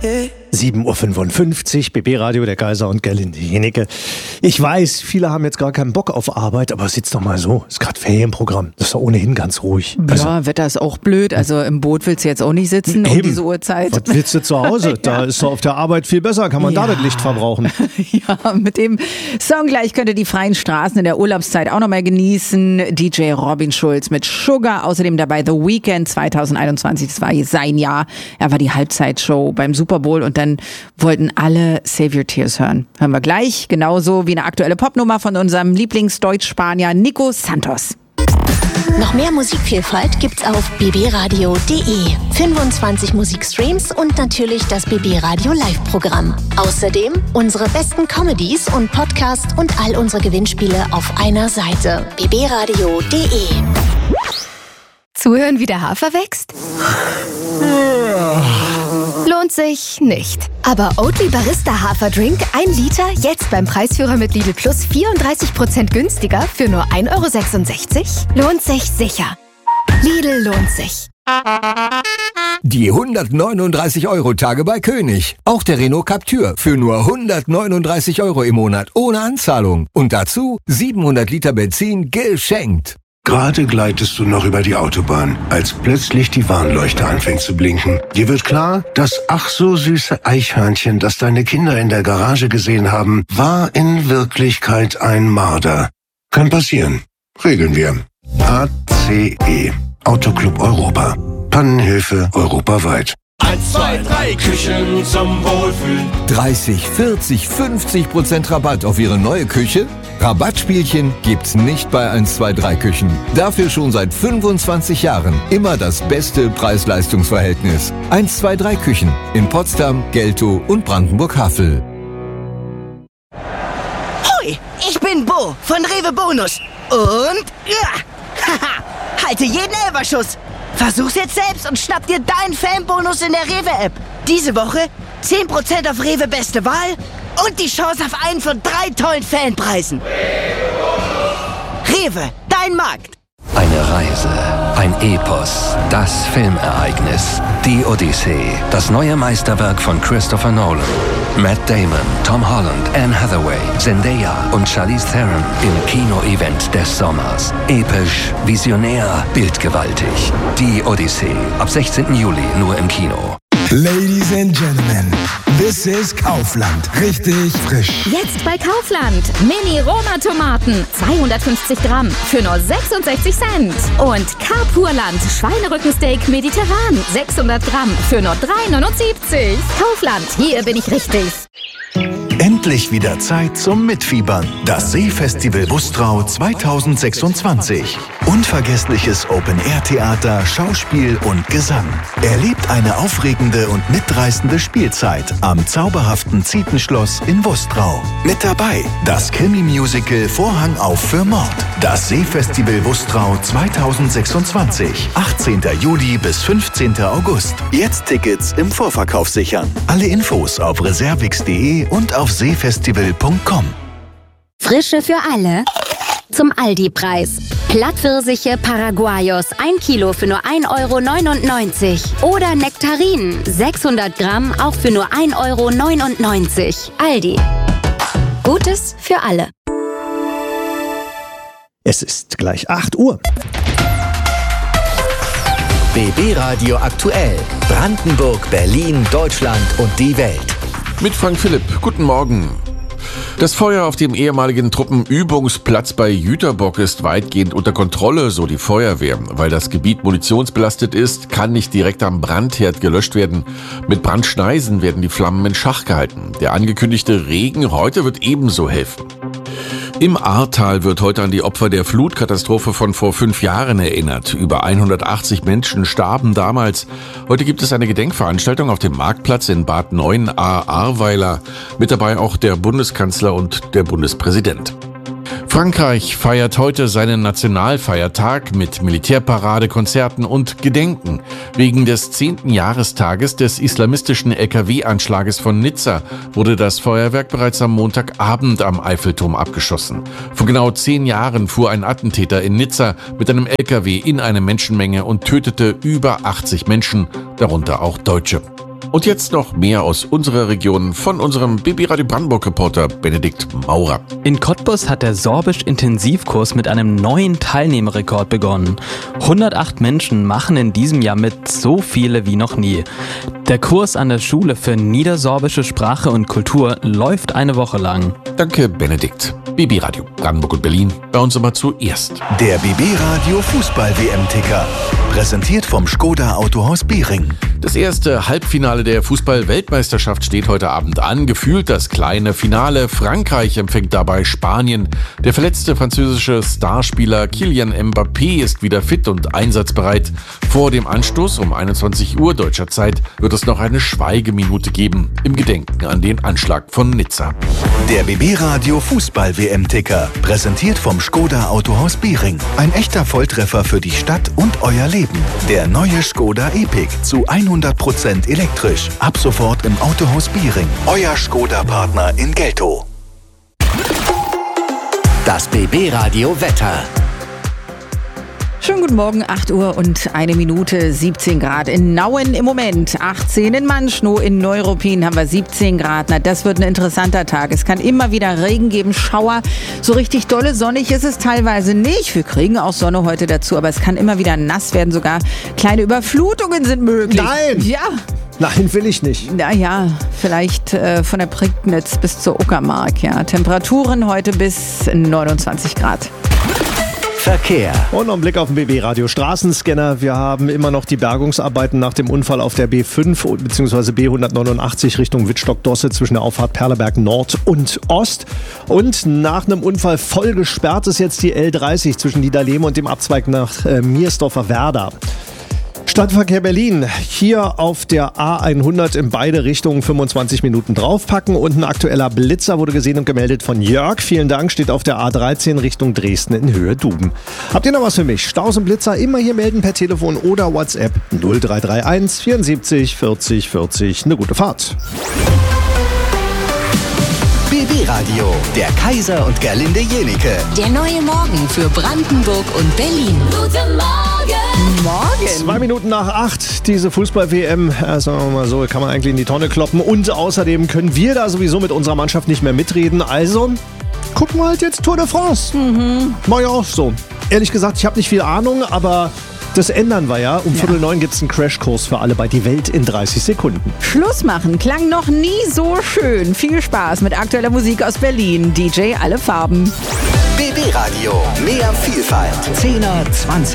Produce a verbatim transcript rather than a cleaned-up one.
sieben Uhr fünfundfünfzig, B B-Radio, der Kaiser und Gerlinde Jenecke. Ich weiß, viele haben jetzt gar keinen Bock auf Arbeit, aber sitzt doch mal so. Ist gerade Ferienprogramm. Das ist doch ohnehin ganz ruhig. Ja, also, Wetter ist auch blöd. Also im Boot willst du jetzt auch nicht sitzen eben, um diese Uhrzeit. Was willst du zu Hause? Da ist doch auf der Arbeit viel besser. Kann man ja da das Licht verbrauchen. Ja, mit dem Song gleich könnt ihr die freien Straßen in der Urlaubszeit auch noch mal genießen. D J Robin Schulz mit Sugar. Außerdem dabei The Weeknd zwanzig einundzwanzig. Das war sein Jahr. Er war die Halbzeitshow beim Super Bowl und dann wollten alle Save Your Tears hören. Hören wir gleich, genauso wie eine aktuelle Popnummer von unserem Lieblingsdeutsch-Spanier Nico Santos. Noch mehr Musikvielfalt gibt's auf b b radio punkt d e. fünfundzwanzig Musikstreams und natürlich das B B Radio Live-Programm. Außerdem unsere besten Comedies und Podcasts und all unsere Gewinnspiele auf einer Seite. b b radio punkt d e. Zuhören, wie der Hafer wächst? Lohnt sich nicht. Aber Oatly Barista Haferdrink, ein Liter, jetzt beim Preisführer mit Lidl Plus vierunddreißig Prozent günstiger für nur ein Euro sechsundsechzig? Lohnt sich sicher. Lidl lohnt sich. Die hundertneununddreißig Euro Tage bei König. Auch der Renault Captur für nur hundertneununddreißig Euro im Monat ohne Anzahlung. Und dazu siebenhundert Liter Benzin geschenkt. Gerade gleitest du noch über die Autobahn, als plötzlich die Warnleuchte anfängt zu blinken. Dir wird klar, das ach so süße Eichhörnchen, das deine Kinder in der Garage gesehen haben, war in Wirklichkeit ein Marder. Kann passieren. Regeln wir. A C E. Autoclub Europa. Pannenhilfe europaweit. Eins, zwei, drei Küchen zum Wohlfühlen. dreißig, vierzig, fünfzig Prozent Rabatt auf Ihre neue Küche? Rabattspielchen gibt's nicht bei eins, zwei, drei Küchen. Dafür schon seit fünfundzwanzig Jahren immer das beste Preis-Leistungs-Verhältnis. eins, zwei, drei Küchen in Potsdam, Geltow und Brandenburg-Havel. Hoi, ich bin Bo von Rewe Bonus. Und ja, haha, halte jeden Elferschuss. Versuch's jetzt selbst und schnapp dir deinen Fanbonus in der Rewe-App. Diese Woche zehn Prozent auf Rewe Beste Wahl und die Chance auf einen von drei tollen Fanpreisen. Rewe, dein Markt. Eine Reise, ein Epos, das Filmereignis, die Odyssee, das neue Meisterwerk von Christopher Nolan. Matt Damon, Tom Holland, Anne Hathaway, Zendaya und Charlize Theron im Kino-Event des Sommers. Episch, visionär, bildgewaltig. Die Odyssee, ab sechzehnten Juli nur im Kino. Ladies and Gentlemen, this is Kaufland. Richtig frisch. Jetzt bei Kaufland. Mini-Roma-Tomaten. zweihundertfünfzig Gramm für nur sechsundsechzig Cent. Und Carpurland Schweinerückensteak mediterran. sechshundert Gramm für nur drei neunundsiebzig. Kaufland, hier bin ich richtig. Endlich wieder Zeit zum Mitfiebern. Das Seefestival Bustrau zweitausendsechsundzwanzig. Unvergessliches Open-Air-Theater, Schauspiel und Gesang. Erlebt eine aufregende und mitreißende Spielzeit am zauberhaften Zietenschloss in Bustrau. Mit dabei das Krimi-Musical Vorhang auf für Mord. Das Seefestival Bustrau zweitausendsechsundzwanzig. achtzehnten Juli bis fünfzehnten August. Jetzt Tickets im Vorverkauf sichern. Alle Infos auf reservix punkt de und auf seefestival punkt com. Frische für alle. Zum Aldi-Preis. Plattpfirsiche Paraguayos, ein Kilo für nur ein Euro neunundneunzig. Oder Nektarinen, sechshundert Gramm, auch für nur ein Euro neunundneunzig. Aldi. Gutes für alle. Es ist gleich acht Uhr. B B-Radio aktuell. Brandenburg, Berlin, Deutschland und die Welt. Mit Frank Philipp. Guten Morgen. Das Feuer auf dem ehemaligen Truppenübungsplatz bei Jüterbock ist weitgehend unter Kontrolle, so die Feuerwehr. Weil das Gebiet munitionsbelastet ist, kann nicht direkt am Brandherd gelöscht werden. Mit Brandschneisen werden die Flammen in Schach gehalten. Der angekündigte Regen heute wird ebenso helfen. Im Ahrtal wird heute an die Opfer der Flutkatastrophe von vor fünf Jahren erinnert. Über hundertachtzig Menschen starben damals. Heute gibt es eine Gedenkveranstaltung auf dem Marktplatz in Bad Neuenahr-Ahrweiler. Mit dabei auch der Bundeskanzler und der Bundespräsident. Frankreich feiert heute seinen Nationalfeiertag mit Militärparade, Konzerten und Gedenken. Wegen des zehnten Jahrestages des islamistischen L K W-Anschlages von Nizza wurde das Feuerwerk bereits am Montagabend am Eiffelturm abgeschossen. Vor genau zehn Jahren fuhr ein Attentäter in Nizza mit einem L K W in eine Menschenmenge und tötete über achtzig Menschen, darunter auch Deutsche. Und jetzt noch mehr aus unserer Region von unserem B B Radio Brandenburg-Reporter Benedikt Maurer. In Cottbus hat der Sorbisch-Intensivkurs mit einem neuen Teilnehmerrekord begonnen. hundertacht Menschen machen in diesem Jahr mit, so viele wie noch nie. Der Kurs an der Schule für niedersorbische Sprache und Kultur läuft eine Woche lang. Danke, Benedikt. B B Radio Brandenburg und Berlin, bei uns immer zuerst. Der B B Radio Fußball-W M-Ticker. Präsentiert vom Skoda Autohaus Behring. Das erste Halbfinale der Fußball-Weltmeisterschaft steht heute Abend an. Gefühlt das kleine Finale. Frankreich empfängt dabei Spanien. Der verletzte französische Starspieler Kylian Mbappé ist wieder fit und einsatzbereit. Vor dem Anstoß um einundzwanzig Uhr deutscher Zeit wird es noch eine Schweigeminute geben im Gedenken an den Anschlag von Nizza. Der B B Radio Fußball-W M-Ticker. Präsentiert vom Skoda Autohaus Behring. Ein echter Volltreffer für die Stadt und euer Leben. Der neue Skoda Epic zu hundert Prozent elektrisch. Ab sofort im Autohaus Behring. Euer Skoda-Partner in Geltow. Das B B Radio Wetter. Schönen guten Morgen, acht Uhr und eine Minute, siebzehn Grad in Nauen im Moment, achtzehn in Manschnow, in Neuruppin haben wir siebzehn Grad. Na, das wird ein interessanter Tag. Es kann immer wieder Regen geben, Schauer. So richtig dolle sonnig ist es teilweise nicht. Wir kriegen auch Sonne heute dazu, aber es kann immer wieder nass werden. Sogar kleine Überflutungen sind möglich. Nein! Ja. Nein, will ich nicht. Naja, vielleicht äh, von der Prignitz bis zur Uckermark. Ja. Temperaturen heute bis neunundzwanzig Grad. Verkehr. Und noch ein Blick auf den B B Radio Straßenscanner. Wir haben immer noch die Bergungsarbeiten nach dem Unfall auf der B fünf bzw. B hundertneunundachtzig Richtung Wittstock-Dosse zwischen der Auffahrt Perleberg Nord und Ost. Und nach einem Unfall voll gesperrt ist jetzt die L dreißig zwischen Niederlehme und dem Abzweig nach äh, Miersdorfer Werder. Stadtverkehr Berlin, hier auf der A hundert in beide Richtungen fünfundzwanzig Minuten draufpacken und ein aktueller Blitzer wurde gesehen und gemeldet von Jörg. Vielen Dank, steht auf der A dreizehn Richtung Dresden in Höhe Duben. Habt ihr noch was für mich? Staus und Blitzer immer hier melden per Telefon oder WhatsApp null drei drei eins vierundsiebzig vierzig vierzig. Eine gute Fahrt. B B Radio, der Kaiser und Gerlinde Jenike. Der neue Morgen für Brandenburg und Berlin. Guten Morgen. Morgen. Zwei Minuten nach acht, diese Fußball-W M, äh, sagen wir mal so, kann man eigentlich in die Tonne kloppen. Und außerdem können wir da sowieso mit unserer Mannschaft nicht mehr mitreden. Also gucken wir halt jetzt Tour de France. Mhm. Mach ich auch so. Ehrlich gesagt, ich habe nicht viel Ahnung, aber das ändern wir ja. Um Ja. Viertel neun gibt es einen Crashkurs für alle bei Die Welt in dreißig Sekunden. Schluss machen klang noch nie so schön. Viel Spaß mit aktueller Musik aus Berlin. D J Alle Farben. B B Radio, mehr Vielfalt. Zehner, Zwanziger.